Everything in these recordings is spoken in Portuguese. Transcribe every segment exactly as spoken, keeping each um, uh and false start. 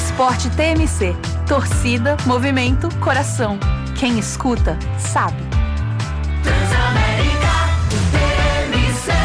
Esporte T M C. Torcida, movimento, coração. Quem escuta, sabe. Transamérica T M C.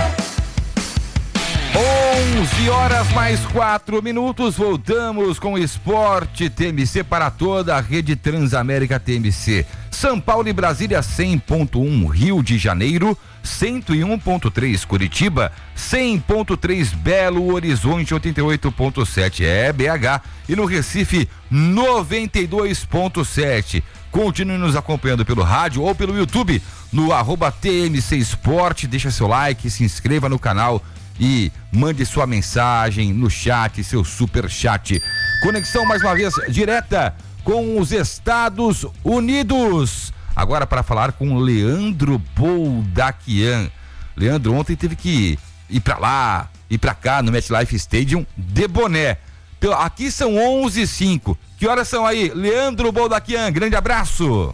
onze horas mais quatro minutos, voltamos com o Esporte T M C para toda a rede Transamérica T M C. São Paulo e Brasília cem ponto um, Rio de Janeiro cento e um ponto três, Curitiba cem ponto três, Belo Horizonte oitenta e oito ponto sete, é B H, e no Recife noventa e dois ponto sete. Continue nos acompanhando pelo rádio ou pelo YouTube no arroba T M C Esporte, deixa seu like, se inscreva no canal e mande sua mensagem no chat, seu super chat. Conexão mais uma vez direta com os Estados Unidos. Agora para falar com Leandro Boldaquian. Leandro ontem teve que ir para lá, ir para cá no MetLife Stadium de boné. Aqui são onze e cinco. Que horas são aí? Leandro Boldaquian, grande abraço.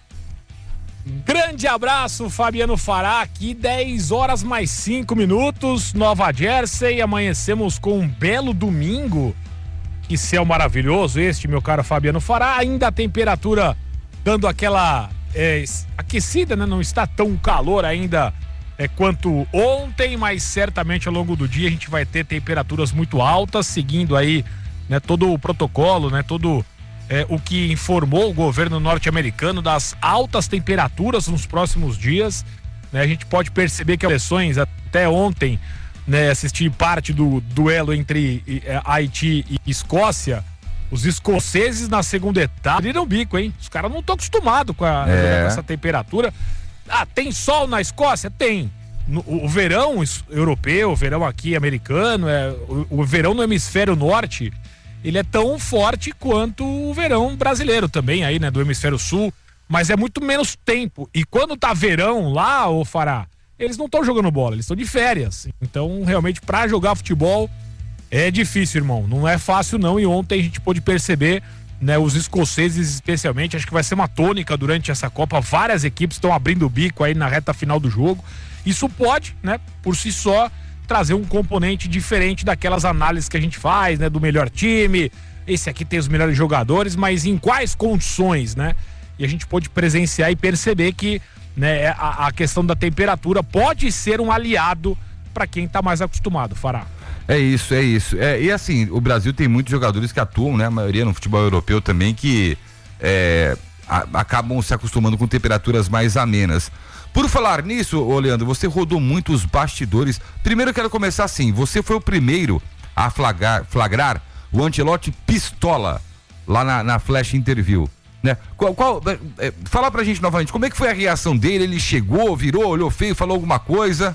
Grande abraço, Fabiano Fará, aqui dez horas mais cinco minutos, Nova Jersey, amanhecemos com um belo domingo, que céu maravilhoso este, meu caro Fabiano Fará, ainda a temperatura dando aquela é, aquecida, né? Não está tão calor ainda é, quanto ontem, mas certamente ao longo do dia a gente vai ter temperaturas muito altas, seguindo aí, né, todo o protocolo, né, todo É, o que informou o governo norte-americano das altas temperaturas nos próximos dias, né? A gente pode perceber que as seleções até ontem, né, assisti parte do duelo entre é, Haiti e Escócia, os escoceses na segunda etapa abriram o bico, hein? Os caras não estão acostumados com, a, é. com essa temperatura. Ah, tem sol na Escócia? Tem. No, o, o verão europeu, o verão aqui americano, é, o, o verão no hemisfério norte, ele é tão forte quanto o verão brasileiro também aí, né, do hemisfério sul, mas é muito menos tempo. E quando tá verão lá, ô Fará, eles não estão jogando bola, eles estão de férias. Então, realmente, pra jogar futebol é difícil, irmão. Não é fácil, não. E ontem a gente pôde perceber, né, os escoceses especialmente, acho que vai ser uma tônica durante essa Copa. Várias equipes estão abrindo o bico aí na reta final do jogo. Isso pode, né, por si só, trazer um componente diferente daquelas análises que a gente faz, né, do melhor time, esse aqui tem os melhores jogadores, mas em quais condições, né? E a gente pôde presenciar e perceber que, né, a, a questão da temperatura pode ser um aliado para quem tá mais acostumado, Fará. É isso, é isso. É, e assim, o Brasil tem muitos jogadores que atuam, né? A maioria no futebol europeu também, que é, a, acabam se acostumando com temperaturas mais amenas. Por falar nisso, ô Leandro, você rodou muito os bastidores. Primeiro eu quero começar assim, você foi o primeiro a flagrar, flagrar o Ancelotti pistola lá na, na Flash Interview, né? Qual, qual, é, fala pra gente novamente, como é que foi a reação dele? Ele chegou, virou, olhou feio, falou alguma coisa?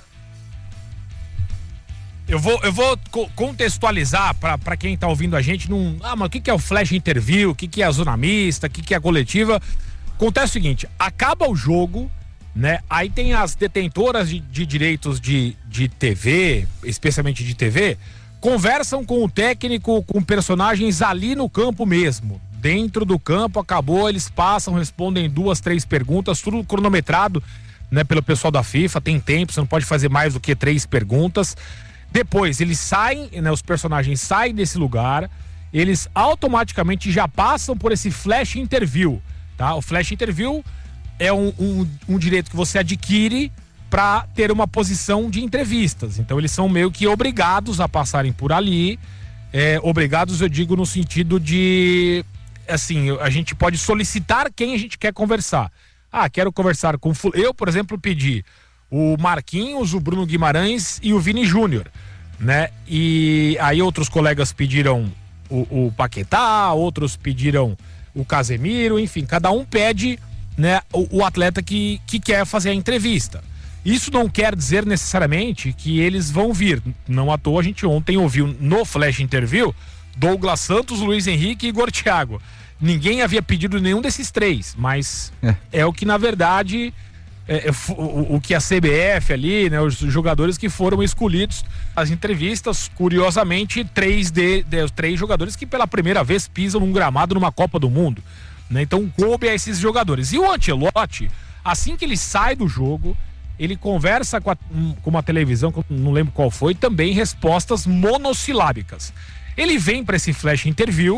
Eu vou, eu vou contextualizar pra, pra quem tá ouvindo a gente, num, ah, mas o que que é o Flash Interview, o que que é a zona mista, o que que é a coletiva? Acontece o seguinte, acaba o jogo, né? Aí tem as detentoras de, de direitos de, de T V, especialmente de T V, conversam com o técnico, com personagens ali no campo mesmo. Dentro do campo, acabou, eles passam, respondem duas, três perguntas, tudo cronometrado, né, pelo pessoal da FIFA, tem tempo, você não pode fazer mais do que três perguntas. Depois, eles saem, né, os personagens saem desse lugar, eles automaticamente já passam por esse Flash Interview, tá? O Flash Interview é um, um, um direito que você adquire para ter uma posição de entrevistas. Então eles são meio que obrigados a passarem por ali. É, obrigados, eu digo, no sentido de, assim, a gente pode solicitar quem a gente quer conversar. Ah, quero conversar com... Eu, por exemplo, pedi o Marquinhos, o Bruno Guimarães e o Vini Júnior, né? E aí outros colegas pediram o, o Paquetá, outros pediram o Casemiro, enfim, cada um pede, né, o, o atleta que, que quer fazer a entrevista. Isso não quer dizer necessariamente que eles vão vir. Não à toa a gente ontem ouviu no Flash Interview Douglas Santos, Luiz Henrique e Igor Thiago. Ninguém havia pedido nenhum desses três, mas é, é o que na verdade é, o, o que a C B F ali, né, os jogadores que foram escolhidos. As entrevistas, curiosamente, três de, de três jogadores que pela primeira vez pisam num gramado numa Copa do Mundo, né? Então coube a esses jogadores. E o Ancelotti, assim que ele sai do jogo, ele conversa com, a, com uma televisão, não lembro qual foi, também respostas monossilábicas. Ele vem para esse Flash Interview,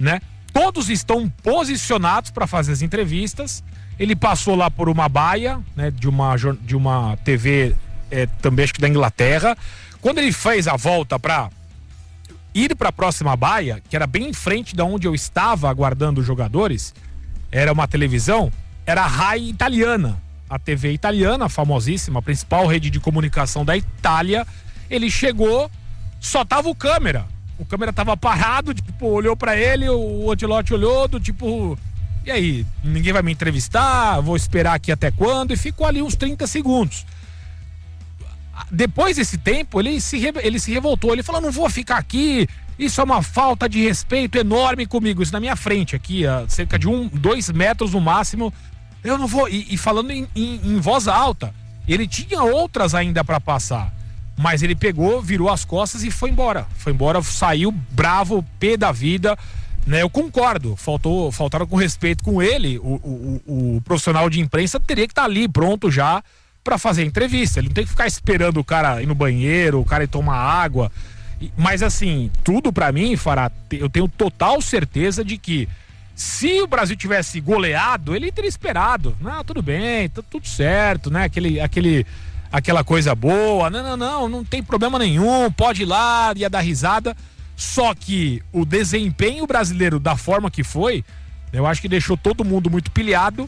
né? Todos estão posicionados para fazer as entrevistas. Ele passou lá por uma baia, né, de uma, de uma T V é, também acho que da Inglaterra. Quando ele fez a volta para ir para a próxima baia, que era bem em frente da onde eu estava aguardando os jogadores, era uma televisão, era a Rai Italiana, a T V italiana, famosíssima, a principal rede de comunicação da Itália. Ele chegou, só tava o câmera. O câmera tava parado, tipo, olhou pra ele, o Ancelotti olhou, do tipo, e aí, ninguém vai me entrevistar, vou esperar aqui até quando? E ficou ali uns trinta segundos. Depois desse tempo, ele se, ele se revoltou, ele falou, não vou ficar aqui, isso é uma falta de respeito enorme comigo, isso na minha frente aqui, a cerca de um, dois metros no máximo, eu não vou, e, e falando em, em, em voz alta, ele tinha outras ainda pra passar. Mas ele pegou, virou as costas e foi embora. Foi embora, saiu bravo, pé da vida, né? Eu concordo, faltou, faltaram com respeito com ele. O, o, o profissional de imprensa teria que estar ali pronto já para fazer a entrevista. Ele não tem que ficar esperando o cara ir no banheiro, o cara ir tomar água. Mas assim, tudo para mim, Fará, eu tenho total certeza de que se o Brasil tivesse goleado, ele teria esperado. Não, tudo bem, tá tudo certo, né? Aquele... aquele aquela coisa boa, não, não, não, não tem problema nenhum, pode ir lá, ia dar risada. Só que o desempenho brasileiro da forma que foi, eu acho que deixou todo mundo muito pilhado,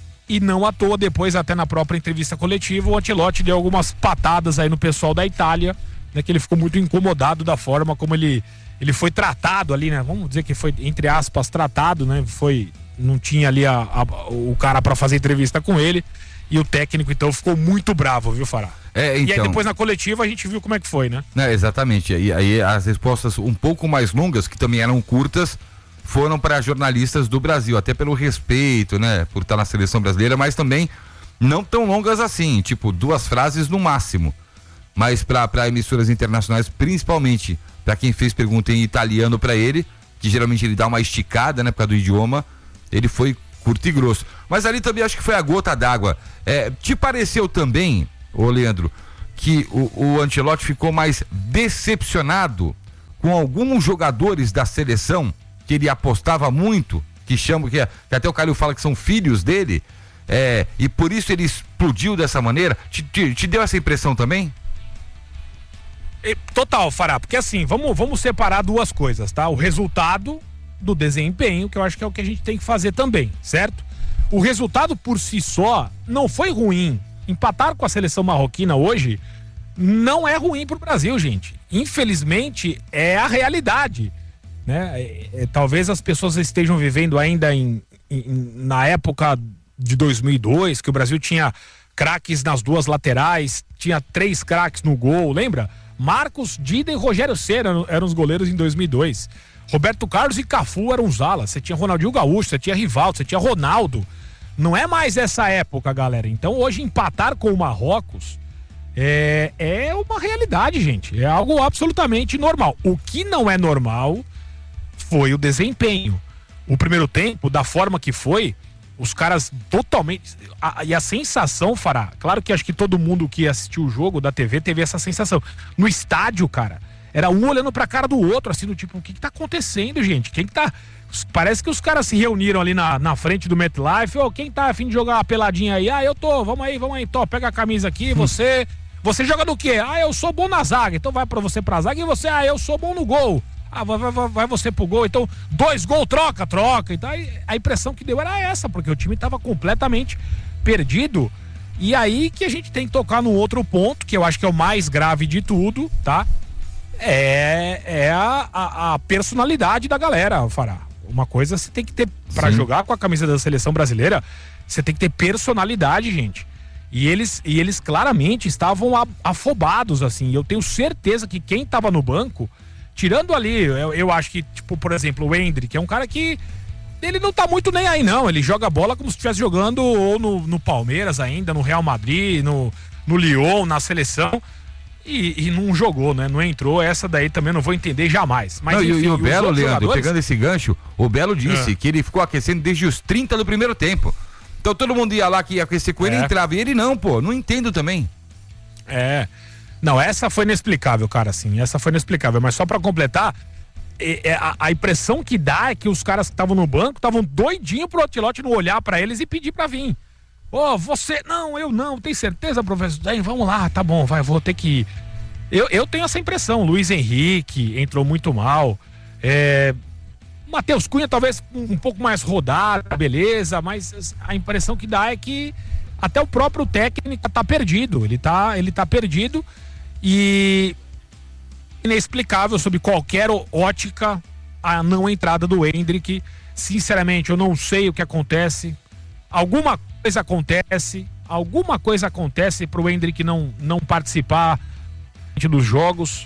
e não à toa depois, até na própria entrevista coletiva, o Ancelotti deu algumas patadas aí no pessoal da Itália, né, que ele ficou muito incomodado da forma como ele, ele foi tratado ali, né, vamos dizer que foi, entre aspas, tratado, né, foi, não tinha ali a, a, o cara para fazer entrevista com ele. E o técnico, então, ficou muito bravo, viu, Fará? É, então... E aí depois na coletiva a gente viu como é que foi, né? É, exatamente. E aí as respostas um pouco mais longas, que também eram curtas, foram para jornalistas do Brasil, até pelo respeito, né? Por estar na seleção brasileira, mas também não tão longas assim, tipo duas frases no máximo. Mas para emissoras internacionais, principalmente para quem fez pergunta em italiano para ele, que geralmente ele dá uma esticada, né? Por causa do idioma, ele foi curto e grosso. Mas ali também acho que foi a gota d'água. É, te pareceu também, ô Leandro, que o, o Ancelotti ficou mais decepcionado com alguns jogadores da seleção que ele apostava muito, que chama, que, que até o Calil fala que são filhos dele, é, e por isso ele explodiu dessa maneira? Te, te, te deu essa impressão também? Total, Fará, porque assim, vamos, vamos separar duas coisas, tá? O resultado do desempenho, que eu acho que é o que a gente tem que fazer também, certo? O resultado por si só não foi ruim. Empatar com a seleção marroquina hoje não é ruim pro Brasil, gente. Infelizmente, é a realidade, né? É, é, talvez as pessoas estejam vivendo ainda em, em, na época de dois mil e dois, que o Brasil tinha craques nas duas laterais, tinha três craques no gol, lembra? Marcos, Dida e Rogério Ceni eram, eram os goleiros em dois mil e dois. Roberto Carlos e Cafu eram os alas. Você tinha Ronaldinho Gaúcho, você tinha Rivaldo, você tinha Ronaldo. Não é mais essa época, galera. Então hoje empatar com o Marrocos é, é uma realidade, gente. É algo absolutamente normal. O que não é normal foi o desempenho. O primeiro tempo, da forma que foi, os caras totalmente... A, e a sensação, Fará, claro que acho que todo mundo que assistiu o jogo da T V teve essa sensação. No estádio, cara, era um olhando pra cara do outro, assim, do tipo, o que que tá acontecendo, gente? Quem que tá... Parece que os caras se reuniram ali na, na frente do MetLife. Ô, oh, quem tá a fim de jogar uma peladinha aí? Ah, eu tô, vamos aí, vamos aí, tô, pega a camisa aqui, você... Você joga do quê? Ah, eu sou bom na zaga, então vai pra você pra zaga. E você, ah, eu sou bom no gol. Ah, vai, vai, vai você pro gol. Então, dois gols, troca, troca. Então, a impressão que deu era essa, porque o time tava completamente perdido. E aí que a gente tem que tocar no outro ponto, que eu acho que é o mais grave de tudo, tá? É, é a, a, a personalidade da galera, Fará. Uma coisa você tem que ter, pra Sim. jogar com a camisa da seleção brasileira, você tem que ter personalidade, gente. E eles, e eles claramente estavam afobados, assim. Eu tenho certeza que quem tava no banco, tirando ali, eu, eu acho que, tipo, por exemplo, o Endrick, é um cara que ele não tá muito nem aí, não. Ele joga bola como se estivesse jogando ou no, no Palmeiras ainda, no Real Madrid, no, no Lyon, na seleção. E, e não jogou, né? Não entrou. Essa daí também não vou entender jamais. Mas, não, enfim, e, e o Belo, Leandro, jogadores... pegando esse gancho, o Belo disse é. que ele ficou aquecendo desde os trinta do primeiro tempo. Então todo mundo ia lá que ia aquecer com ele e é. entrava. E ele não, pô. Não entendo também. É. Não, essa foi inexplicável, cara, assim. Essa foi inexplicável. Mas só pra completar, é, a, a impressão que dá é que os caras que estavam no banco estavam doidinhos pro Ancelotti não olhar pra eles e pedir pra vir. Ô, oh, você, não, eu não, tem certeza, professor? Aí, vamos lá, tá bom, vai, vou ter que ir. Eu, eu tenho essa impressão, Luiz Henrique entrou muito mal, é... Matheus Cunha talvez um, um pouco mais rodado, beleza, mas a impressão que dá é que até o próprio técnico tá perdido, ele tá, ele tá perdido e inexplicável sob qualquer ótica a não entrada do Endrick. Sinceramente, eu não sei o que acontece, alguma coisa acontece, alguma coisa acontece pro Endrick não, não participar dos jogos,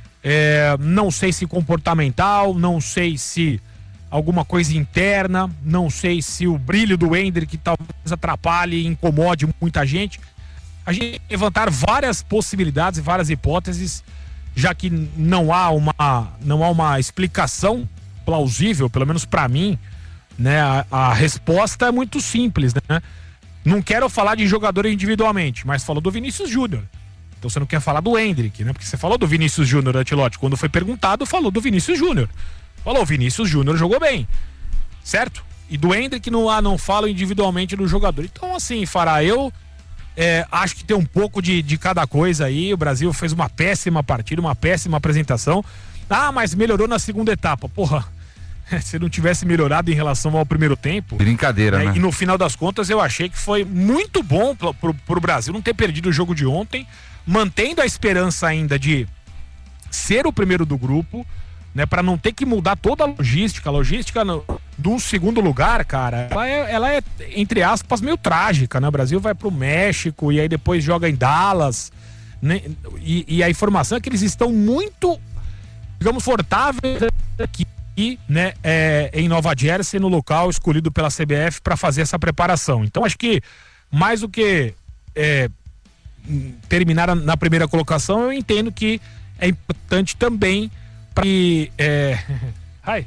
é, não sei se comportamental, não sei se alguma coisa interna, não sei se o brilho do Endrick talvez atrapalhe e incomode muita gente. A gente levantar várias possibilidades e várias hipóteses, já que não há uma, não há uma explicação plausível, pelo menos para mim, né? A, a resposta é muito simples, né? Não quero falar de jogador individualmente, mas falou do Vinícius Júnior. Então você não quer falar do Endrick, né? Porque você falou do Vinícius Júnior, Ancelotti. Quando foi perguntado, falou do Vinícius Júnior. Falou, o Vinícius Júnior jogou bem, certo? E do Endrick não, ah, não falo individualmente do jogador. Então, assim, Fará, eu é, acho que tem um pouco de, de cada coisa aí. O Brasil fez uma péssima partida, uma péssima apresentação. Ah, mas melhorou na segunda etapa. Porra, se não tivesse melhorado em relação ao primeiro tempo... Brincadeira, é, né? E no final das contas, eu achei que foi muito bom pro, pro, pro Brasil não ter perdido o jogo de ontem, mantendo a esperança ainda de ser o primeiro do grupo, né, para não ter que mudar toda a logística. A logística no, do segundo lugar, cara, ela é, ela é, entre aspas, meio trágica, né? O Brasil vai pro México e aí depois joga em Dallas, né? E, e a informação é que eles estão muito, digamos, confortáveis aqui, né, é, em Nova Jersey, no local escolhido pela C B F para fazer essa preparação. Então, acho que mais do que é, terminar na primeira colocação, eu entendo que é importante também para que é... Hi.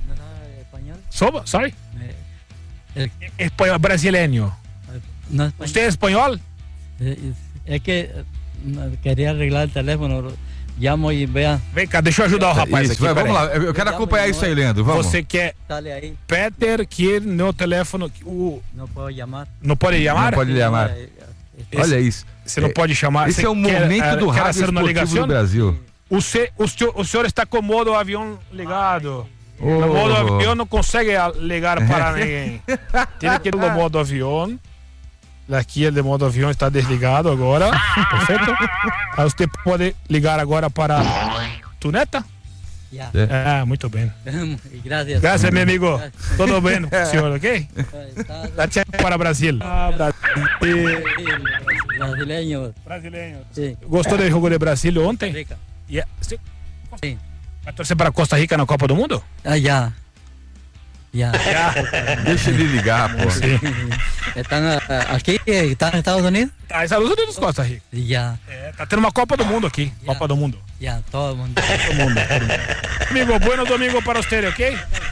Soba? Sorry? É, Espanhol, brasileño. no, ¿Usted es español? Es que quería arreglar el teléfono, llamo y vea. Vem cá, deixa eu ajudar o rapaz Isso, aqui. vai, vamos peraí. lá, eu quero acompanhar isso aí, Leandro, vamos. Você quer... Sale ahí, Peter, que no telefone... O... no puedo llamar. Não pode chamar? Não pode chamar. Esse- Olha isso. Você não pode chamar. Esse Você é o quer, momento eh, do quer rádio hacer uma esportivo ligação? do Brasil. O, se, o, senhor, o senhor está com o modo avião ligado. Oh. No modo avião não consegue ligar para ninguém. Tem que ir no modo avião. Aqui o modo avião está desligado agora. Perfeito? Aí você pode ligar agora para tu neta? Ya. É. É, muito bem. Gracias. Graças, meu amigo. Tudo bem, senhor, ok? Está- Dá tchau para Brasil. Ah, Brasil. Brasileño. Brasileiro. Sí. Gostou do jogo de Brasil ontem? Rica. Yeah. Você Sí. vai torcer para Costa Rica na Copa do Mundo? Ah, ya. Ya. Deixa ele ligar, pô. Están ah, aquí, están en Estados Unidos. Tá, Estados Unidos, Costa Rica. Ya. É, tá tendo uma Copa do Mundo aqui. Yeah. Copa do Mundo. Ya, todo el mundo. Todo mundo, todo mundo. Amigo, bueno domingo para você, ok?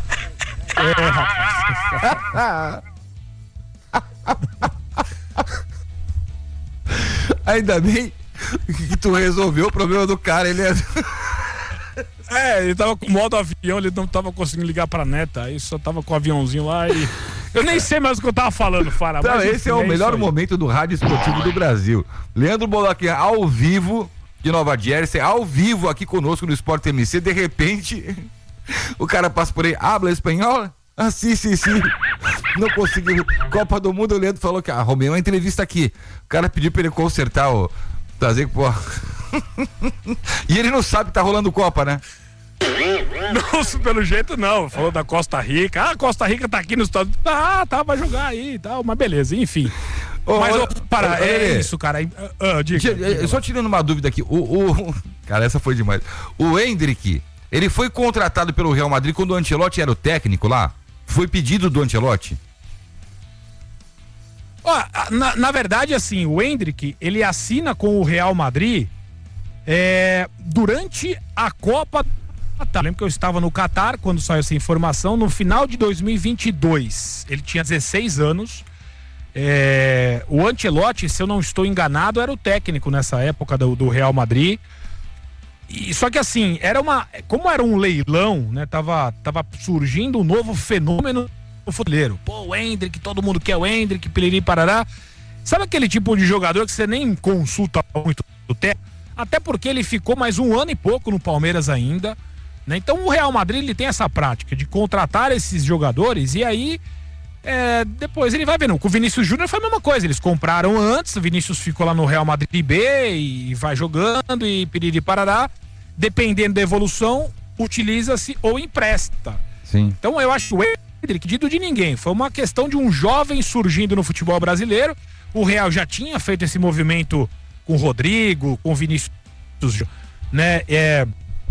É, rapaz. Ainda bem que tu resolveu o problema do cara, ele é... É, ele tava com modo avião, ele não tava conseguindo ligar pra neta, aí só tava com o aviãozinho lá e... Eu nem sei mais o que eu tava falando, Fara. Então, mas, esse enfim, é o isso melhor aí. momento do rádio esportivo do Brasil. Leandro Boloquinha, ao vivo, de Nova Jersey, ao vivo aqui conosco no Sport M C, de repente, o cara passa por aí, habla espanhol? Ah, sim, sim, sim. Não conseguiu. Copa do Mundo, o Leandro falou que, ah, arrumei uma entrevista aqui. O cara pediu pra ele consertar o... Trazer, pô... E ele não sabe que tá rolando Copa, né? Não, pelo jeito não. Falou da Costa Rica. Ah, Costa Rica tá aqui nos Estados Unidos. Ah, tá, vai jogar aí e tal. Mas beleza, enfim. Ô, Mas, ô, ô, para, ô, é Lelê. isso, cara. Ah, diga, Tia, diga. eu só tirando uma dúvida aqui. O, o... Cara, essa foi demais. O Endrick, ele foi contratado pelo Real Madrid quando o Ancelotti era o técnico lá? Foi pedido do Ancelotti? Ó, na, na verdade, assim, o Endrick, ele assina com o Real Madrid é, durante a Copa do Catar. Lembro que eu estava no Catar quando saiu essa informação, no final de dois mil e vinte e dois. Ele tinha dezesseis anos. É, o Ancelotti, se eu não estou enganado, era o técnico nessa época do, do Real Madrid. E, só que assim, era uma, como era um leilão, né? Tava, tava surgindo um novo fenômeno no futebol. Pô, o Endrick, todo mundo quer o Endrick, piriri, parará. Sabe aquele tipo de jogador que você nem consulta muito do tempo? Até porque ele ficou mais um ano e pouco no Palmeiras ainda, né? Então o Real Madrid ele tem essa prática de contratar esses jogadores e aí é, depois ele vai vendo. Com o Vinícius Júnior foi a mesma coisa, eles compraram antes, o Vinícius ficou lá no Real Madrid B e vai jogando e piriri parará, dependendo da evolução, utiliza-se ou empresta. Sim. Então eu acho que o Endrick, dito de ninguém, foi uma questão de um jovem surgindo no futebol brasileiro. O Real já tinha feito esse movimento com o Rodrigo, com o Vinícius, né? É,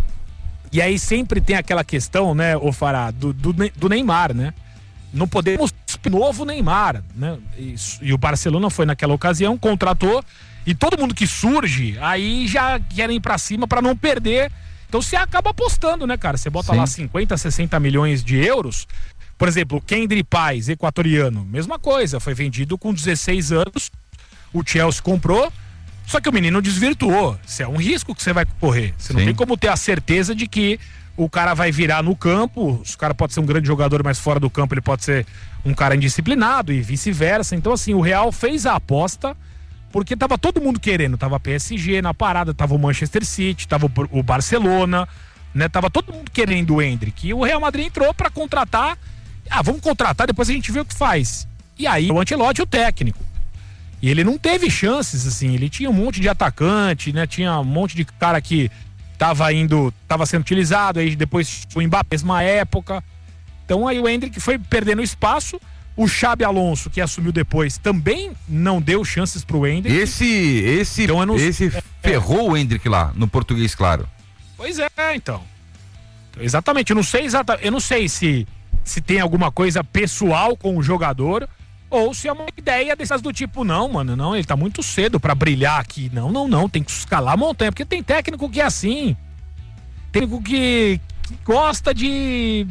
e aí sempre tem aquela questão, né, ô Fará, do, do, do Neymar, né? Não podemos novo Neymar, né? E, e o Barcelona foi naquela ocasião, contratou, e todo mundo que surge, aí já querem ir pra cima pra não perder. Então você acaba apostando, né, cara? Você bota Sim. lá cinquenta, sessenta milhões de euros. Por exemplo, o Kendry Paz, equatoriano, mesma coisa, foi vendido com dezesseis anos, o Chelsea comprou, só que o menino desvirtuou. Isso é um risco que você vai correr. Você Sim. não tem como ter a certeza de que o cara vai virar no campo, o cara pode ser um grande jogador, mas fora do campo ele pode ser um cara indisciplinado e vice-versa. Então assim, o Real fez a aposta porque tava todo mundo querendo, tava P S G na parada, tava o Manchester City, tava o Barcelona, né? Tava todo mundo querendo o Endrick. E o Real Madrid entrou pra contratar. Ah, vamos contratar, depois a gente vê o que faz. E aí o Ancelotti, o técnico. E ele não teve chances, assim, ele tinha um monte de atacante, né? Tinha um monte de cara que tava indo, tava sendo utilizado, aí depois o Mbappé, mesma época. Então aí o Endrick foi perdendo espaço. O Xabi Alonso, que assumiu depois, também não deu chances pro Endrick. Esse, esse, então, não... esse é, ferrou é. o Endrick lá, no português, claro. Pois é, então. Exatamente, eu não sei exatamente, eu não sei se se tem alguma coisa pessoal com o jogador ou se é uma ideia dessas do tipo, não, mano, não, ele tá muito cedo pra brilhar aqui. Não, não, não, tem que escalar a montanha, porque tem técnico que é assim. Técnico que, que gosta de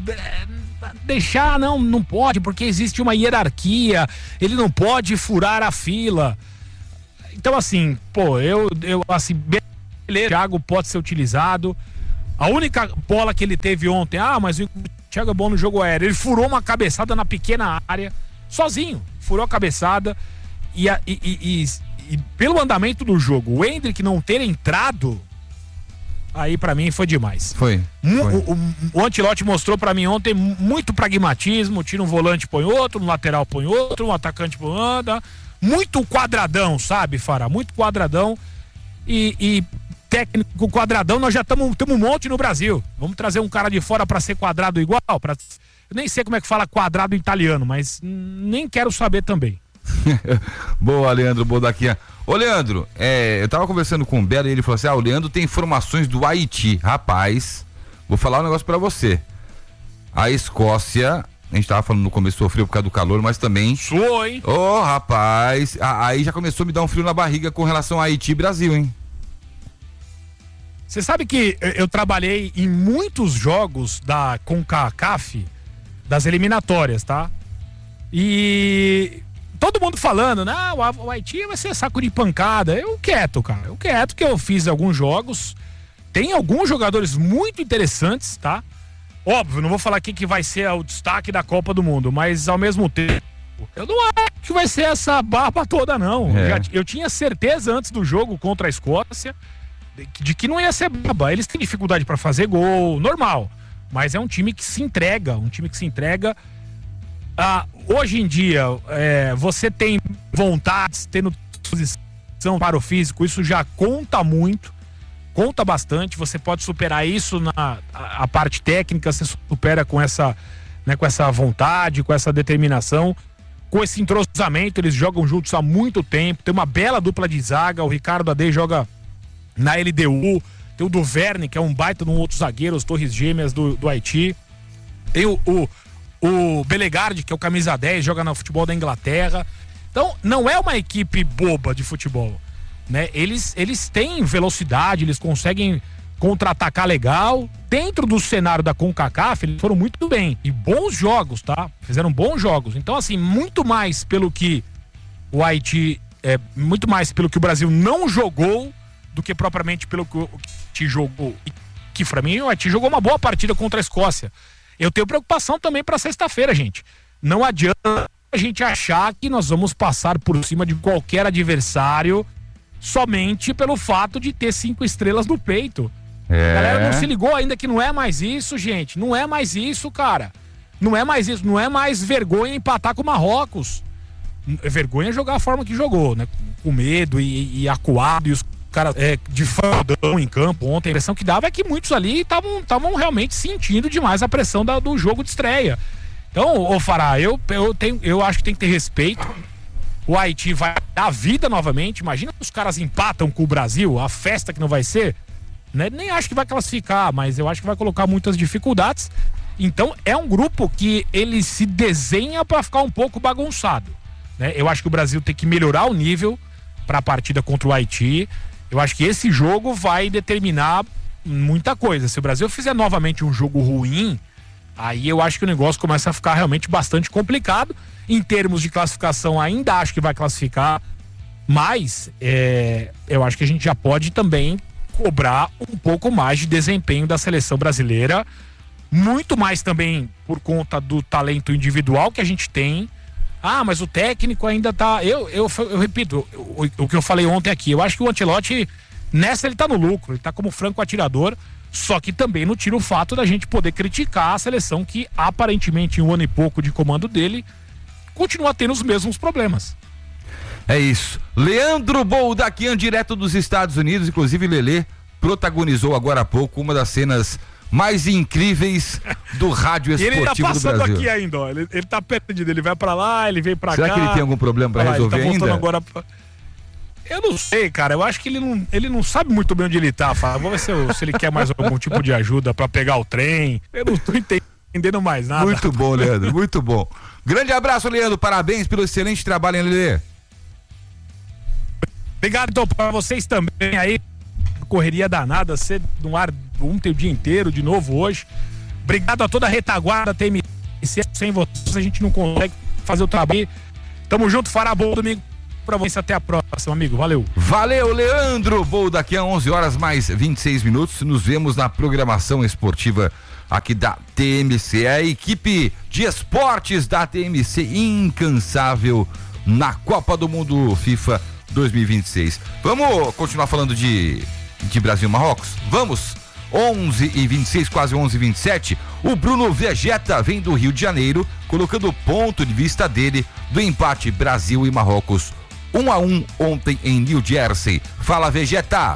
deixar, não, não pode, porque existe uma hierarquia, ele não pode furar a fila. Então, assim, pô, eu, eu assim, beleza, o Thiago pode ser utilizado. A única bola que ele teve ontem, ah, mas o Thiago é bom no jogo aéreo. Ele furou uma cabeçada na pequena área, sozinho, furou a cabeçada. E, a, e, e, e, e pelo andamento do jogo, o Endrick não ter entrado, aí pra mim foi demais. Foi. foi. O, o, o Ancelotti mostrou pra mim ontem muito pragmatismo. Tira um volante, põe outro, um lateral, põe outro, um atacante, põe outro. Muito quadradão, sabe, Fará? Muito quadradão. E, e técnico quadradão, nós já estamos um monte no Brasil. Vamos trazer um cara de fora pra ser quadrado igual? Pra... Eu nem sei como é que fala quadrado em italiano, mas nem quero saber também. Boa, Leandro Bodaquinha. Ô, Leandro, é, eu tava conversando com o Belo e ele falou assim: ah, o Leandro tem informações do Haiti. Rapaz, vou falar um negócio pra você. A Escócia, a gente tava falando no começo, sofreu por causa do calor, mas também... Suou, hein? Ô, oh, rapaz, aí já começou a me dar um frio na barriga com relação a Haiti e Brasil, hein? Você sabe que eu trabalhei em muitos jogos da CONCACAF, das eliminatórias, tá? E todo mundo falando, né? Ah, o Haiti vai ser saco de pancada. Eu quieto, cara. Eu quieto que eu fiz alguns jogos. Tem alguns jogadores muito interessantes, tá? Óbvio, não vou falar aqui que vai ser o destaque da Copa do Mundo, mas ao mesmo tempo, eu não acho que vai ser essa barba toda, não. É. Já, eu tinha certeza antes do jogo contra a Escócia de, de que não ia ser barba. Eles têm dificuldade pra fazer gol, normal. Mas é um time que se entrega, um time que se entrega. Ah, hoje em dia, é, você tem vontade, tendo disposição para o físico, isso já conta muito, conta bastante. Você pode superar isso na a, a parte técnica, você supera com essa, né, com essa vontade, com essa determinação, com esse entrosamento. Eles jogam juntos há muito tempo, tem uma bela dupla de zaga. O Ricardo Adê joga na L D U, tem o Duverne, que é um baita de um outro zagueiro, os Torres Gêmeas do, do Haiti, tem o, o O Belegardi, que é o camisa dez, joga no futebol da Inglaterra. Então, não é uma equipe boba de futebol, né? Eles, eles têm velocidade, eles conseguem contra-atacar legal. Dentro do cenário da CONCACAF, eles foram muito bem. E bons jogos, tá? Fizeram bons jogos. Então, assim, muito mais pelo que o Haiti, é, muito mais pelo que o Brasil não jogou do que propriamente pelo que o Haiti jogou. Que pra mim o Haiti jogou uma boa partida contra a Escócia. Eu tenho preocupação também para sexta-feira, gente. Não adianta a gente achar que nós vamos passar por cima de qualquer adversário somente pelo fato de ter cinco estrelas no peito. É. A galera não se ligou ainda que não é mais isso, gente. Não é mais isso, cara. Não é mais isso. Não é mais vergonha empatar com o Marrocos. É vergonha jogar a forma que jogou, né? Com medo e, e acuado e os caras é, de fandão em campo ontem. A impressão que dava é que muitos ali estavam realmente sentindo demais a pressão da, do jogo de estreia. Então, ô Fará, eu, eu, tenho, eu acho que tem que ter respeito. O Haiti vai dar vida novamente. Imagina que os caras empatam com o Brasil, a festa que não vai ser. Né? Nem acho que vai classificar, mas eu acho que vai colocar muitas dificuldades. Então, é um grupo que ele se desenha para ficar um pouco bagunçado. Né? Eu acho que o Brasil tem que melhorar o nível para a partida contra o Haiti. Eu acho que esse jogo vai determinar muita coisa. Se o Brasil fizer novamente um jogo ruim, aí eu acho que o negócio começa a ficar realmente bastante complicado. Em termos de classificação, ainda acho que vai classificar, mas é, eu acho que a gente já pode também cobrar um pouco mais de desempenho da seleção brasileira, muito mais também por conta do talento individual que a gente tem. Ah, mas o técnico ainda tá... Eu, eu, eu repito, o, o que eu falei ontem aqui, eu acho que o Ancelotti, nessa ele tá no lucro, ele tá como franco atirador. Só que também não tira o fato da gente poder criticar a seleção que, aparentemente, em um ano e pouco de comando dele, continua tendo os mesmos problemas. É isso. Leandro Boldaquian, direto dos Estados Unidos, inclusive Lelê, protagonizou agora há pouco uma das cenas mais incríveis do rádio esportivo do Brasil. Ele tá passando aqui ainda, ó. Ele, ele tá perdido, ele vai pra lá, ele vem pra Será cá. Será que ele tem algum problema pra resolver ele tá voltando ainda? Agora pra... Eu não sei, cara. Eu acho que ele não, ele não sabe muito bem onde ele tá. Fala, vamos ver se, eu, se ele quer mais algum tipo de ajuda pra pegar o trem. Eu não tô entendendo mais nada. Muito bom, Leandro. Muito bom. Grande abraço, Leandro. Parabéns pelo excelente trabalho, hein, Lelê? Obrigado, então, pra vocês também aí. Correria danada, ser no ar ontem o dia inteiro, de novo hoje. Obrigado a toda a retaguarda T M C. Sem vocês a gente não consegue fazer o trabalho. Tamo junto, fará bom domingo pra vocês. Até a próxima, amigo. Valeu. Valeu, Leandro. Bom, daqui a onze horas mais vinte e seis minutos, nos vemos na programação esportiva aqui da T M C. A equipe de esportes da T M C incansável na Copa do Mundo FIFA dois mil e vinte e seis. Vamos continuar falando de, de Brasil e Marrocos? Vamos! onze e vinte e seis, quase onze e vinte e sete. O Bruno Vegeta vem do Rio de Janeiro, colocando o ponto de vista dele do empate Brasil e Marrocos um a um ontem em New Jersey. Fala, Vegeta!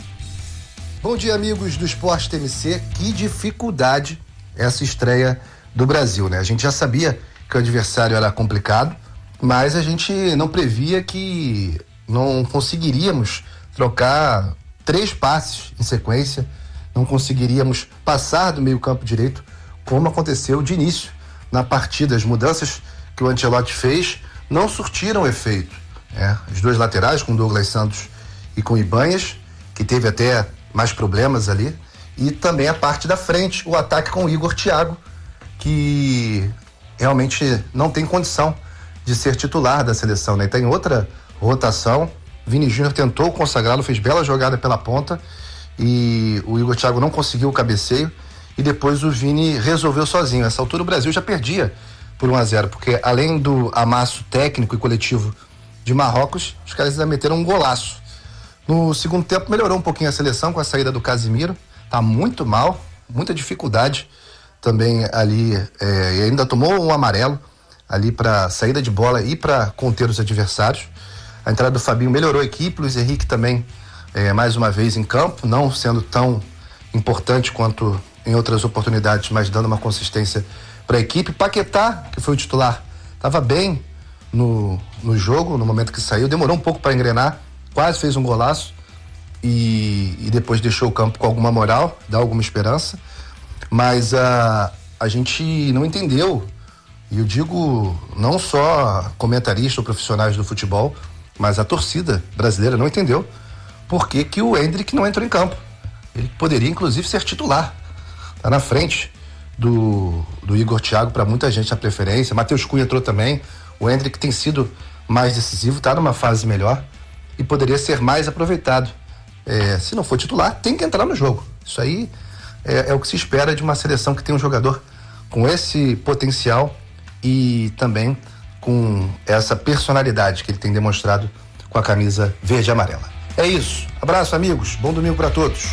Bom dia, amigos do Esporte T M C. Que dificuldade essa estreia do Brasil, né? A gente já sabia que o adversário era complicado, mas a gente não previa que não conseguiríamos trocar três passes em sequência, não conseguiríamos passar do meio campo direito, como aconteceu de início na partida. As mudanças que o Ancelotti fez não surtiram efeito. É, os dois laterais, com Douglas Santos e com Ibanhas, que teve até mais problemas ali, e também a parte da frente, o ataque com o Igor Thiago, que realmente não tem condição de ser titular da seleção, né? Tem outra rotação. Vini Júnior tentou consagrá-lo, fez bela jogada pela ponta e o Igor Thiago não conseguiu o cabeceio, e depois o Vini resolveu sozinho. Nessa altura o Brasil já perdia por um a zero, porque além do amasso técnico e coletivo de Marrocos, os caras ainda meteram um golaço. No segundo tempo melhorou um pouquinho a seleção com a saída do Casimiro, tá muito mal, muita dificuldade também ali, é, e ainda tomou um amarelo ali para saída de bola e para conter os adversários. A entrada do Fabinho melhorou a equipe, Luiz Henrique também é, mais uma vez em campo, não sendo tão importante quanto em outras oportunidades, mas dando uma consistência para a equipe. Paquetá, que foi o titular, estava bem no, no jogo, no momento que saiu, demorou um pouco para engrenar, quase fez um golaço e, e depois deixou o campo com alguma moral, dá alguma esperança, mas a, a gente não entendeu, e eu digo não só comentaristas ou profissionais do futebol, mas a torcida brasileira não entendeu por que que o Endrick não entrou em campo. Ele poderia inclusive ser titular, tá na frente do, do Igor Thiago, para muita gente a preferência. Matheus Cunha entrou também. O Endrick tem sido mais decisivo, tá numa fase melhor e poderia ser mais aproveitado é, se não for titular, tem que entrar no jogo. Isso aí é, é o que se espera de uma seleção que tem um jogador com esse potencial e também com essa personalidade que ele tem demonstrado com a camisa verde e amarela. É isso. Abraço, amigos. Bom domingo para todos.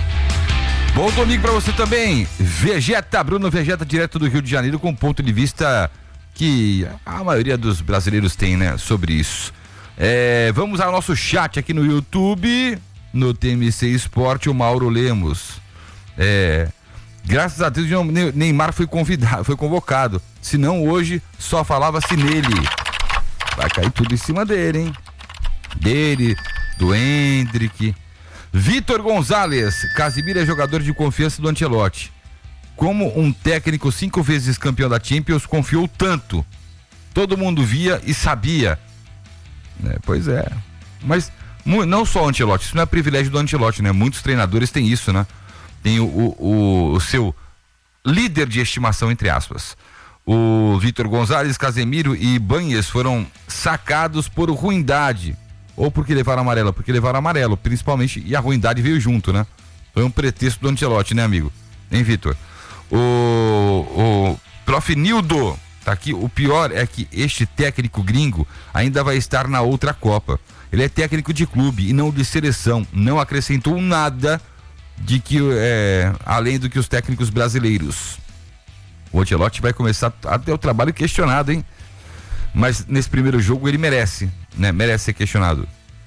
Bom domingo para você também. Vegeta, Bruno Vegeta, direto do Rio de Janeiro, com um ponto de vista que a maioria dos brasileiros tem, né, sobre isso. É, vamos ao nosso chat aqui no YouTube, no T M C Esporte, o Mauro Lemos. É, graças a Deus, Neymar foi convidado, foi convocado. Senão hoje só falava-se nele. Vai cair tudo em cima dele, hein? Dele, do Endrick. Vitor Gonzalez, Casimiro é jogador de confiança do Ancelotti. Como um técnico cinco vezes campeão da Champions confiou tanto? Todo mundo via e sabia. É, pois é. Mas não só o Ancelotti, isso não é privilégio do Ancelotti, né? Muitos treinadores têm isso, né? Tem o, o, o seu líder de estimação, entre aspas. O Vitor Gonzalez, Casemiro e Banhes foram sacados por ruindade. Ou porque levaram amarelo, porque levaram amarelo, principalmente, e a ruindade veio junto, né? Foi um pretexto do Ancelotti, né, amigo? Hein, Vitor? O, o Prof. Nildo, tá aqui, o pior é que este técnico gringo ainda vai estar na outra Copa. Ele é técnico de clube e não de seleção, não acrescentou nada de que, é, além do que os técnicos brasileiros. O Ancelotti vai começar a ter o trabalho questionado, hein? Mas nesse primeiro jogo ele merece, né? Merece ser questionado.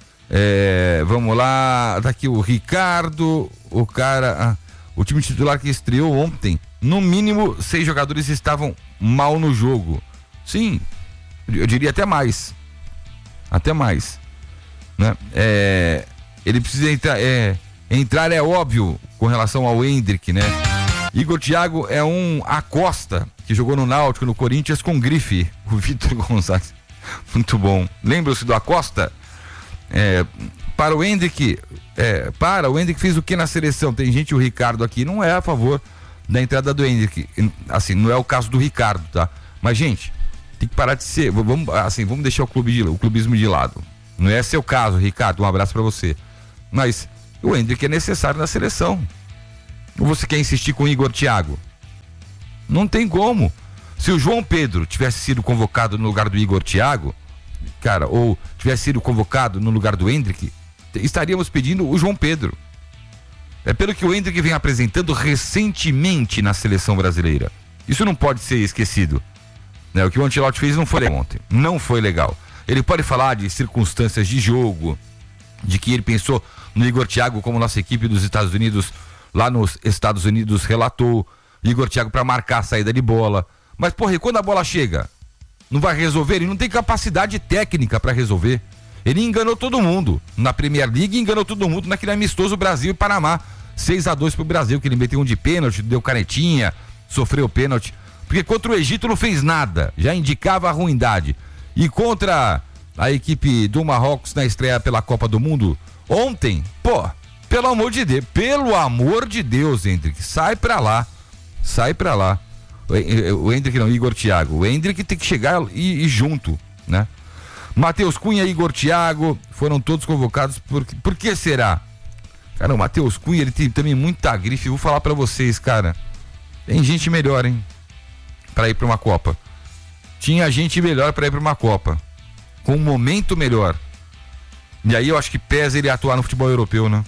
É, vamos lá, tá aqui o Ricardo, o cara, ah, o time titular que estreou ontem, no mínimo seis jogadores estavam mal no jogo. Sim, eu diria até mais, até mais, né? É, ele precisa entrar, é, entrar é óbvio com relação ao Endrick, né? Igor Thiago é um Acosta que jogou no Náutico, no Corinthians com grife. O Vitor Gonçalves, muito bom. Lembram-se do Acosta? É, para o Endrick, é, para o Endrick fez o que na seleção? Tem gente, o Ricardo aqui não é a favor da entrada do Endrick. Assim, não é o caso do Ricardo, tá? Mas, gente, tem que parar de ser. Vamos, assim, vamos deixar o, clube de, o clubismo de lado. Não é seu caso, Ricardo. Um abraço para você. Mas o Endrick é necessário na seleção. Ou você quer insistir com o Igor Thiago? Não tem como. Se o João Pedro tivesse sido convocado no lugar do Igor Thiago, cara, ou tivesse sido convocado no lugar do Endrick, estaríamos pedindo o João Pedro. É pelo que o Endrick vem apresentando recentemente na seleção brasileira. Isso não pode ser esquecido, né? O que o Ancelotti fez não foi legal ontem. Não foi legal. Ele pode falar de circunstâncias de jogo, de que ele pensou no Igor Thiago como nossa equipe dos Estados Unidos, lá nos Estados Unidos relatou, Igor Thiago para marcar a saída de bola. Mas, porra, e quando a bola chega? Não vai resolver? Ele não tem capacidade técnica para resolver. Ele enganou todo mundo na Premier League, enganou todo mundo naquele amistoso Brasil e Panamá. seis a dois pro Brasil, que ele meteu um de pênalti, deu canetinha, sofreu pênalti. Porque contra o Egito não fez nada, já indicava a ruindade. E contra a equipe do Marrocos na estreia pela Copa do Mundo, ontem, pô, pelo amor de Deus, pelo amor de Deus, Endrick, sai pra lá, sai pra lá. O, o Endrick não, Igor Thiago. O Endrick tem que chegar e ir junto, né? Matheus Cunha e Igor Thiago foram todos convocados, por, por que será? Cara, o Matheus Cunha, ele tem também muita grife, vou falar pra vocês, cara. Tem gente melhor, hein? Pra ir pra uma Copa. Tinha gente melhor pra ir pra uma Copa. Com um momento melhor. E aí eu acho que pesa ele atuar no futebol europeu, né?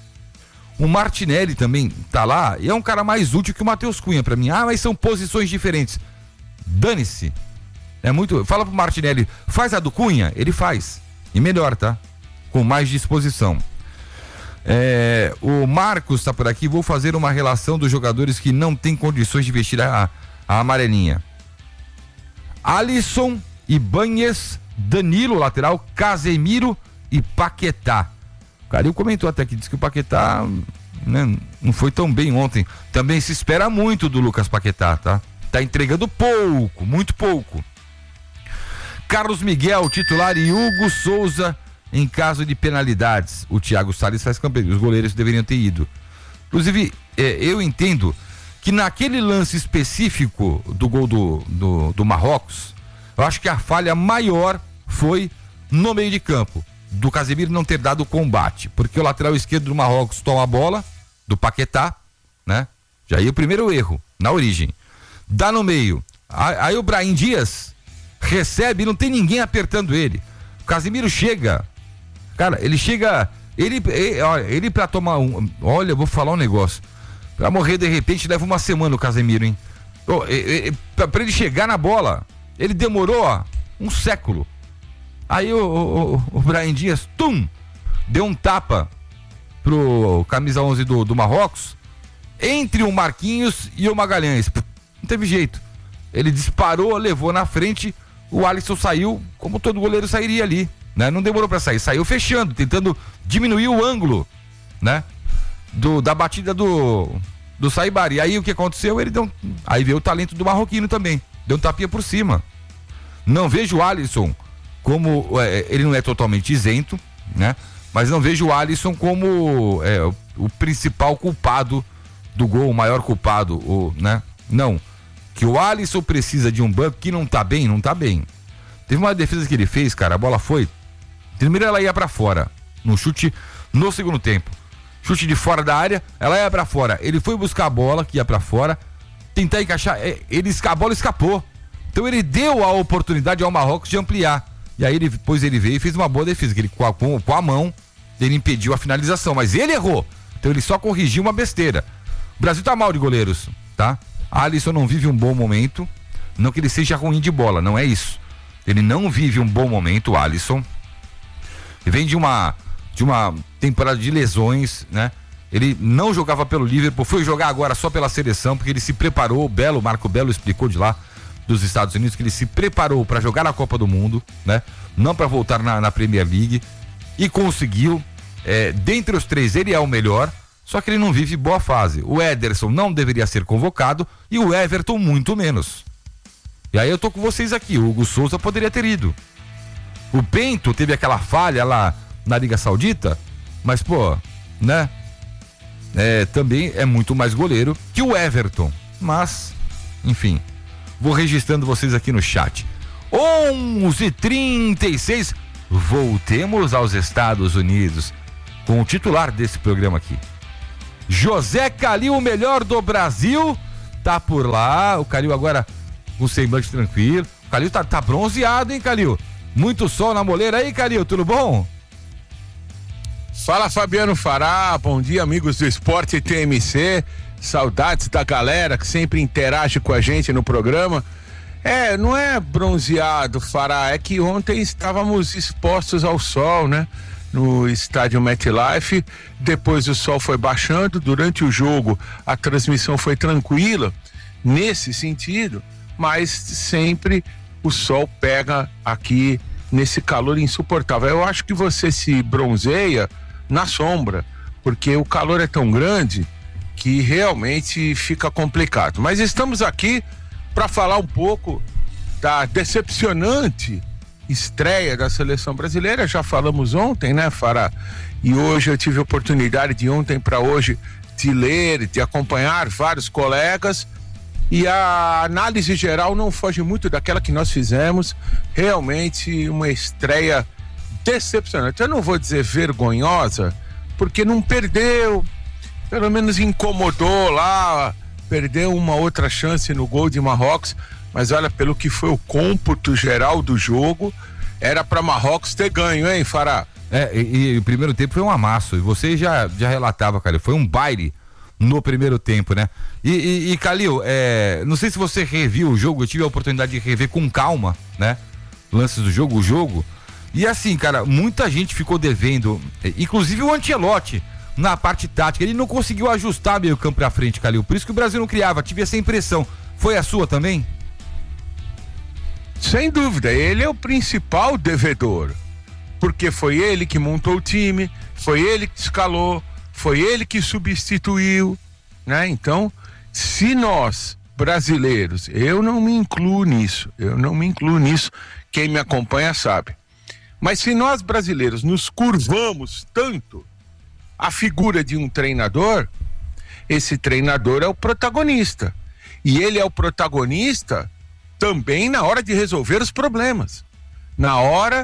O Martinelli também tá lá e é um cara mais útil que o Matheus Cunha pra mim. Ah, mas são posições diferentes. Dane-se. É muito. Fala pro Martinelli, faz a do Cunha? Ele faz. E melhor, tá? Com mais disposição. É, o Marcos tá por aqui. Vou fazer uma relação dos jogadores que não têm condições de vestir a, a amarelinha. Alisson, Ibanez, Danilo, lateral, Casemiro e Paquetá. O Calil comentou até que disse que o Paquetá, né, não foi tão bem ontem. Também se espera muito do Lucas Paquetá, tá? Tá entregando pouco, muito pouco. Carlos Miguel, titular, e Hugo Souza em caso de penalidades. O Thiago Salles faz campanha, os goleiros deveriam ter ido. Inclusive, é, eu entendo que naquele lance específico do gol do, do, do Marrocos, eu acho que a falha maior foi no meio de campo. do Casemiro não ter dado o combate, porque o lateral esquerdo do Marrocos toma a bola do Paquetá, né? Já aí o primeiro erro, na origem. Dá no meio. Aí, aí o Brahim Dias recebe e não tem ninguém apertando ele. O Casemiro chega, cara, ele chega, ele, ele, olha, ele pra tomar um, olha, eu vou falar um negócio, pra morrer de repente leva uma semana o Casemiro, hein? Oh, e, e, pra, pra ele chegar na bola, ele demorou, ó, um século. Aí o, o, o Brahim Dias, tum, deu um tapa pro camisa onze do, do Marrocos, entre o Marquinhos e o Magalhães. Não teve jeito. Ele disparou, levou na frente, o Alisson saiu como todo goleiro sairia ali, né? Não demorou pra sair, saiu fechando, tentando diminuir o ângulo, né? Do, da batida do do Saibari. Aí o que aconteceu? Ele deu um, aí veio o talento do marroquino também, deu um tapinha por cima. Não vejo o Alisson como, é, ele não é totalmente isento, né? Mas não vejo o Alisson como é, o, o principal culpado do gol, o maior culpado, o, né? Não. Que o Alisson precisa de um banco que não tá bem, não tá bem. Teve uma defesa que ele fez, cara, a bola foi, primeiro ela ia pra fora, no chute no segundo tempo. Chute de fora da área, ela ia pra fora. Ele foi buscar a bola, que ia pra fora, tentar encaixar, ele, a bola escapou. Então ele deu a oportunidade ao Marrocos de ampliar. E aí ele, depois ele veio e fez uma boa defesa, que ele com a, com, com a mão, ele impediu a finalização, mas ele errou. Então ele só corrigiu uma besteira. O Brasil tá mal de goleiros, tá? Alisson não vive um bom momento, não que ele seja ruim de bola, não é isso. Ele não vive um bom momento, o Alisson. Ele vem de uma, de uma temporada de lesões, né? Ele não jogava pelo Liverpool, foi jogar agora só pela seleção, porque ele se preparou, o Belo, Marco Belo explicou de lá, dos Estados Unidos, que ele se preparou para jogar na Copa do Mundo, né? Não para voltar na, na Premier League, e conseguiu, é, dentre os três ele é o melhor, só que ele não vive boa fase. O Ederson não deveria ser convocado e o Everton muito menos. E aí eu tô com vocês aqui, o Hugo Souza poderia ter ido. O Bento teve aquela falha lá na Liga Saudita, mas pô, né? É, também é muito mais goleiro que o Everton, mas, enfim, vou registrando vocês aqui no chat. onze e trinta e seis, voltemos aos Estados Unidos com o titular desse programa aqui. José Calil, o melhor do Brasil, tá por lá. O Calil agora com semblante tranquilo. O Calil tá, tá bronzeado, hein, Calil? Muito sol na moleira aí, Calil, tudo bom? Fala, Fabiano Fará, bom dia, amigos do Esporte T M C. Saudades da galera que sempre interage com a gente no programa. É, não é bronzeado, Fará, é que ontem estávamos expostos ao sol, né? No estádio MetLife, depois o sol foi baixando, durante o jogo a transmissão foi tranquila, nesse sentido, mas sempre o sol pega aqui nesse calor insuportável. Eu acho que você se bronzeia na sombra, porque o calor é tão grande que realmente fica complicado. Mas estamos aqui para falar um pouco da decepcionante estreia da seleção brasileira. Já falamos ontem, né, Fará? E hoje eu tive a oportunidade de ontem para hoje de ler, de acompanhar vários colegas, e a análise geral não foge muito daquela que nós fizemos. Realmente uma estreia decepcionante. Eu não vou dizer vergonhosa, porque não perdeu, pelo menos incomodou lá, perdeu uma outra chance no gol de Marrocos, mas olha, pelo que foi o cômputo geral do jogo, era para Marrocos ter ganho, hein, Fará? É, e, e o primeiro tempo foi um amasso, e você já, já relatava, cara, foi um baile no primeiro tempo, né? E, e, e Calil, é, não sei se você reviu o jogo, eu tive a oportunidade de rever com calma, né? Lances do jogo, o jogo, e assim, cara, muita gente ficou devendo, inclusive o Ancelotti, na parte tática, ele não conseguiu ajustar meio campo pra frente, Calil, por isso que o Brasil não criava, tive essa impressão. Foi a sua também? Sem dúvida, ele é o principal devedor, porque foi ele que montou o time, foi ele que escalou, foi ele que substituiu, né? Então, se nós brasileiros, eu não me incluo nisso, eu não me incluo nisso, quem me acompanha sabe, mas se nós brasileiros nos curvamos tanto à figura de um treinador, esse treinador é o protagonista, e ele é o protagonista também na hora de resolver os problemas, na hora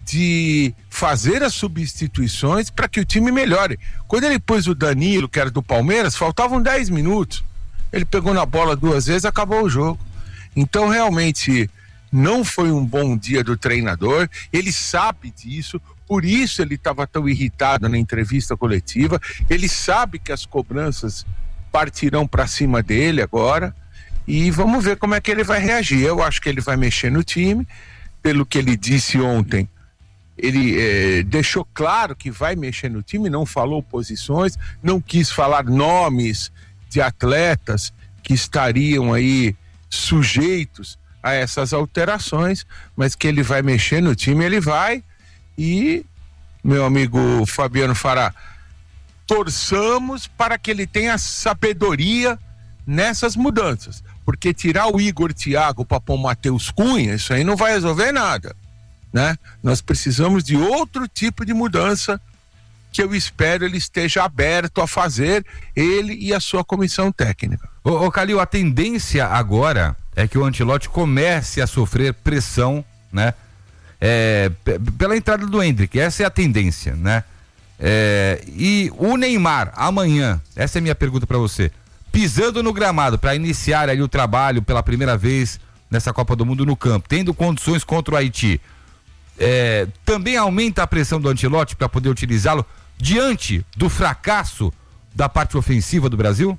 de fazer as substituições para que o time melhore. Quando ele pôs o Danilo, que era do Palmeiras, faltavam dez minutos. Ele pegou na bola duas vezes, acabou o jogo. Então, realmente, não foi um bom dia do treinador. Ele sabe disso, por isso ele estava tão irritado na entrevista coletiva. Ele sabe que as cobranças partirão para cima dele agora. E vamos ver como é que ele vai reagir. Eu acho que ele vai mexer no time. Pelo que ele disse ontem, ele eh, deixou claro que vai mexer no time, não falou posições, não quis falar nomes de atletas que estariam aí sujeitos a essas alterações, mas que ele vai mexer no time, ele vai. E, meu amigo Fabiano Fará, torçamos para que ele tenha sabedoria nessas mudanças, porque tirar o Igor Thiago para pôr o Matheus Cunha, isso aí não vai resolver nada, né? Nós precisamos de outro tipo de mudança que eu espero ele esteja aberto a fazer, ele e a sua comissão técnica. Ô, ô Calil, a tendência agora é que o Ancelotti comece a sofrer pressão, né? É, p- pela entrada do Endrick, essa é a tendência, né? É, e o Neymar, amanhã, essa é a minha pergunta para você, pisando no gramado para iniciar ali o trabalho pela primeira vez nessa Copa do Mundo no campo, tendo condições contra o Haiti, é, também aumenta a pressão do Ancelotti para poder utilizá-lo diante do fracasso da parte ofensiva do Brasil?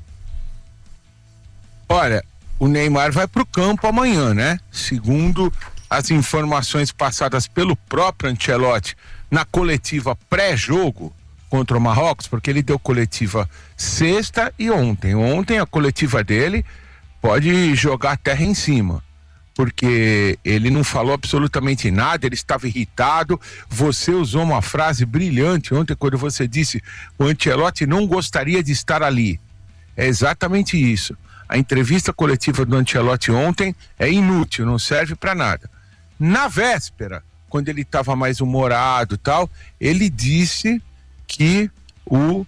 Olha, o Neymar vai pro campo amanhã, né? Segundo as informações passadas pelo próprio Ancelotti na coletiva pré-jogo contra o Marrocos, porque ele deu coletiva sexta e ontem. Ontem a coletiva dele pode jogar terra em cima, porque ele não falou absolutamente nada, ele estava irritado. Você usou uma frase brilhante ontem quando você disse o Ancelotti não gostaria de estar ali. É exatamente isso. A entrevista coletiva do Ancelotti ontem é inútil, não serve para nada. Na véspera, quando ele estava mais humorado e tal, ele disse que o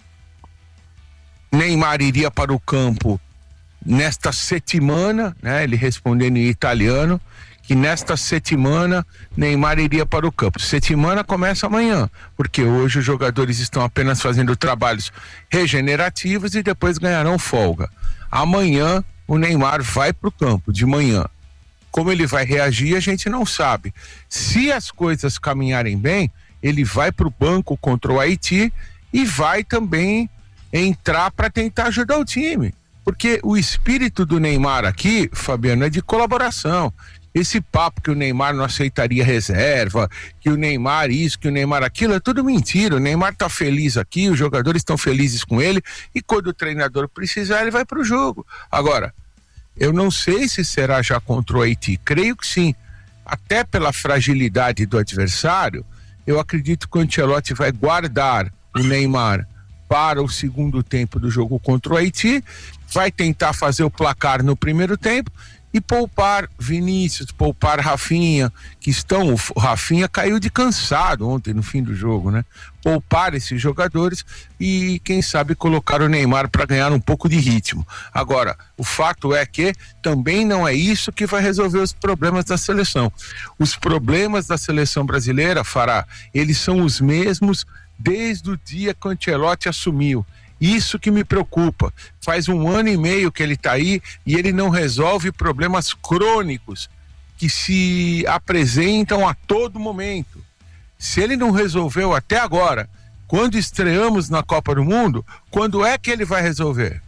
Neymar iria para o campo nesta settimana, né? Ele respondendo em italiano, que nesta settimana Neymar iria para o campo. Settimana começa amanhã, porque hoje os jogadores estão apenas fazendo trabalhos regenerativos e depois ganharão folga. Amanhã o Neymar vai para o campo, de manhã. Como ele vai reagir, a gente não sabe. Se as coisas caminharem bem, ele vai para o banco contra o Haiti e vai também entrar para tentar ajudar o time. Porque o espírito do Neymar aqui, Fabiano, é de colaboração. Esse papo que o Neymar não aceitaria reserva, que o Neymar isso, que o Neymar aquilo, é tudo mentira. O Neymar tá feliz aqui, os jogadores estão felizes com ele, e quando o treinador precisar, ele vai pro jogo. Agora, eu não sei se será já contra o Haiti, creio que sim. Até pela fragilidade do adversário, eu acredito que o Ancelotti vai guardar o Neymar para o segundo tempo do jogo contra o Haiti, vai tentar fazer o placar no primeiro tempo e poupar Vinícius, poupar Rafinha, que estão, o Rafinha caiu de cansado ontem no fim do jogo, né? Poupar esses jogadores e quem sabe colocar o Neymar para ganhar um pouco de ritmo. Agora, o fato é que também não é isso que vai resolver os problemas da seleção. Os problemas da seleção brasileira, Fará, eles são os mesmos desde o dia que o Ancelotti assumiu. Isso que me preocupa. Faz um ano e meio que ele está aí e ele não resolve problemas crônicos que se apresentam a todo momento. Se ele não resolveu até agora, quando estreamos na Copa do Mundo, quando é que ele vai resolver?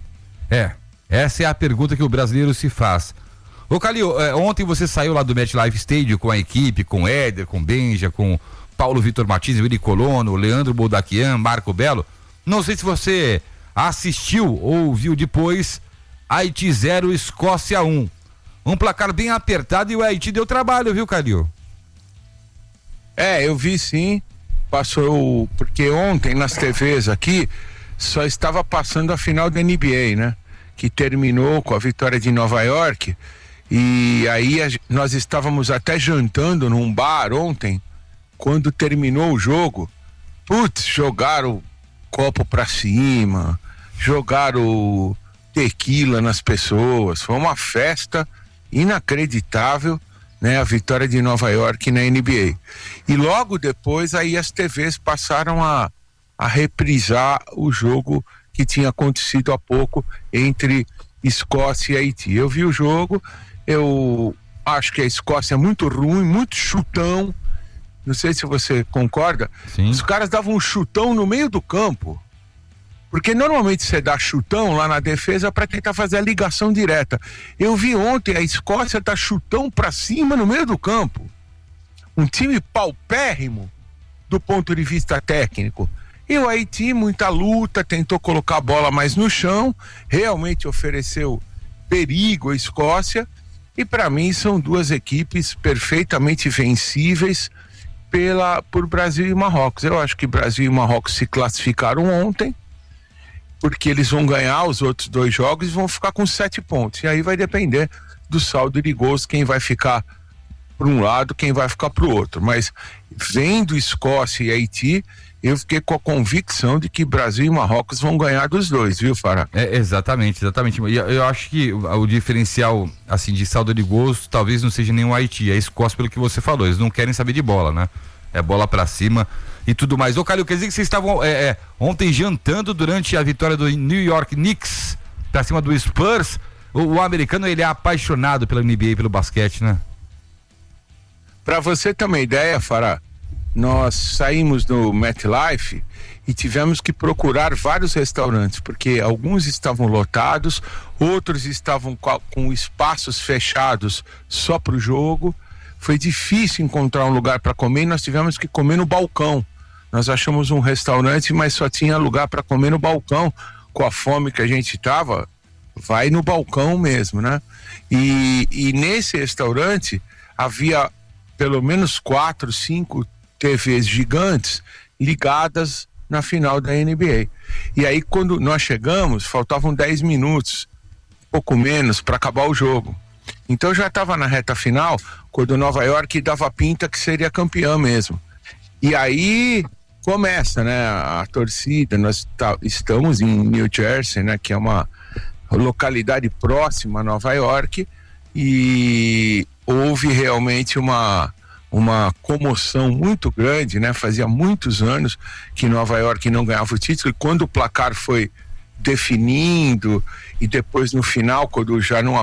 É, essa é a pergunta que o brasileiro se faz. Ô Calil, é, ontem você saiu lá do MetLife Stadium com a equipe, com Éder, com Benja, com Paulo Vitor Martins, Willy Colono, Leandro Boldaquian, Marco Belo. Não sei se você assistiu ou viu depois Haiti zero, Escócia um. Um placar bem apertado e o Haiti deu trabalho, viu, Calil? É, eu vi sim. Passou, porque ontem nas T Vs aqui só estava passando a final da N B A, né? Que terminou com a vitória de Nova York. E aí a, nós estávamos até jantando num bar ontem, quando terminou o jogo. Putz, jogaram copo pra cima, jogaram tequila nas pessoas, foi uma festa inacreditável né, a vitória de Nova York na N B A. E logo depois aí as T Vs passaram a, a reprisar o jogo que tinha acontecido há pouco entre Escócia e Haiti. Eu vi o jogo, eu acho que a Escócia é muito ruim, muito chutão. Não sei se você concorda. Sim. Os caras davam um chutão no meio do campo. Porque normalmente você dá chutão lá na defesa para tentar fazer a ligação direta. Eu vi ontem a Escócia dar chutão para cima no meio do campo. Um time paupérrimo do ponto de vista técnico. E o Haiti, muita luta, tentou colocar a bola mais no chão, realmente ofereceu perigo à Escócia. E para mim são duas equipes perfeitamente vencíveis pela, por Brasil e Marrocos. Eu acho que Brasil e Marrocos se classificaram ontem, porque eles vão ganhar os outros dois jogos e vão ficar com sete pontos. E aí vai depender do saldo de gols, quem vai ficar para um lado, quem vai ficar para o outro. Mas vendo Escócia e Haiti, eu fiquei com a convicção de que Brasil e Marrocos vão ganhar dos dois, viu, Fará? É, exatamente, exatamente. E eu, eu acho que o, o diferencial, assim, de saldo de gols, talvez não seja nem o Haiti, é a Escócia, pelo que você falou. Eles não querem saber de bola, né? É bola pra cima e tudo mais. Ô, Calil, quer dizer que vocês estavam é, é, ontem jantando durante a vitória do New York Knicks pra cima do Spurs. O, o americano, ele é apaixonado pela N B A, pelo basquete, né? Pra você ter uma ideia, Fará, nós saímos do MetLife e tivemos que procurar vários restaurantes, porque alguns estavam lotados, outros estavam com espaços fechados só para o jogo. Foi difícil encontrar um lugar para comer e nós tivemos que comer no balcão. Nós achamos um restaurante, mas só tinha lugar para comer no balcão. Com a fome que a gente tava, vai no balcão mesmo, né? E, e nesse restaurante havia pelo menos quatro, cinco T Vs gigantes ligadas na final da N B A. E aí quando nós chegamos, faltavam dez minutos, pouco menos, para acabar o jogo. Então já estava na reta final, quando Nova York dava pinta que seria campeão mesmo. E aí começa, né, a torcida. Nós tá, estamos em New Jersey, né, que é uma localidade próxima a Nova York, e houve realmente uma uma comoção muito grande, né? Fazia muitos anos que Nova York não ganhava o título, e quando o placar foi definindo e depois no final, quando já não